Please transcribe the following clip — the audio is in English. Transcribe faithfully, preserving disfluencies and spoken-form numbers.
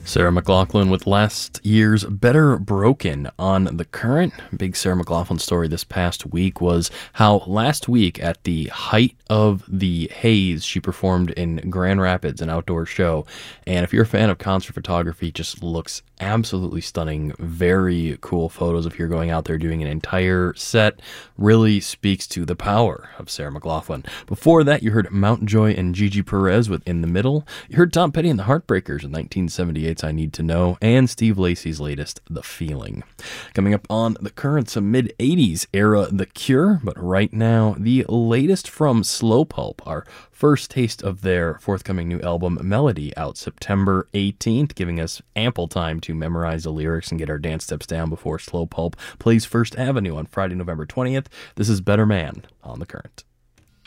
Sarah McLachlan with last year's Better Broken on The Current. Big Sarah McLachlan story this past week was how last week at the height of the haze, she performed in Grand Rapids, an outdoor show. And if you're a fan of concert photography, it just looks absolutely stunning. Very cool photos of her going out there doing an entire set. Really speaks to the power of Sarah McLachlan. Before that, you heard Mountjoy and Gigi Perez with In the Middle. You heard Tom Petty and the Heartbreakers with nineteen seventy-eight's I Need to Know, and Steve Lacy's latest, The Feeling. Coming up on The Current, some mid-eighties era The Cure, but right now, the latest from Slow Pulp, our first taste of their forthcoming new album, Melody, out September eighteenth, giving us ample time to memorize the lyrics and get our dance steps down before Slow Pulp plays First Avenue on Friday, November twentieth. This is Better Man on The Current.